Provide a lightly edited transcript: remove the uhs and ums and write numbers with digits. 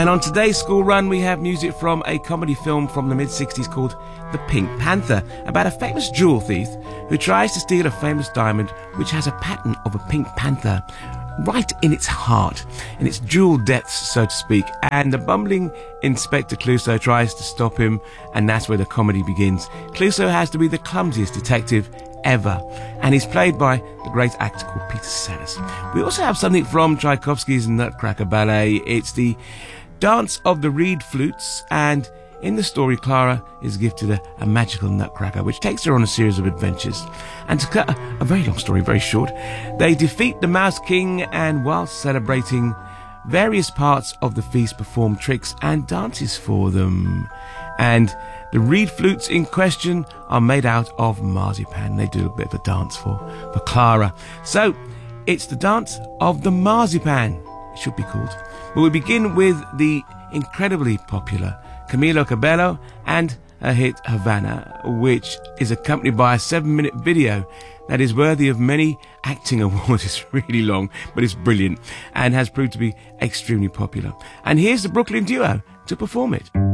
And on today's school run, we have music from a comedy film from the mid-60s called The Pink Panther, about a famous jewel thief who tries to steal a famous diamond which has a pattern of a pink panther right in its heart, in its jewel depths, so to speak. And the bumbling Inspector Clouseau tries to stop him, and that's where the comedy begins. Clouseau has to be the clumsiest detective ever, and he's played by the great actor called Peter Sellers. We also have something from Tchaikovsky's Nutcracker Ballet. It's the dance of the reed flutes, and in the story, Clara is gifted a magical nutcracker which takes her on a series of adventures. And to cut a very long story very short, they defeat the Mouse King, and whilst celebrating, various parts of the feast perform tricks and dances for them. And the reed flutes in question are made out of marzipan. They do a bit of a dance for Clara. So it's the dance of the marzipan, it should be called. But we begin with the incredibly popular Camila Cabello and her hit Havana, which is accompanied by a 7-minute video that is worthy of many acting awards. It's really long, but it's brilliant and has proved to be extremely popular. And here's the Brooklyn duo to perform it.